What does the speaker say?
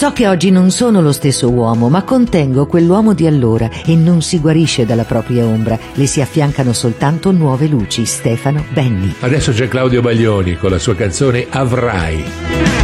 So che oggi non sono lo stesso uomo, ma contengo quell'uomo di allora e non si guarisce dalla propria ombra. Le si affiancano soltanto nuove luci. Stefano Benni. Adesso c'è Claudio Baglioni con la sua canzone Avrai.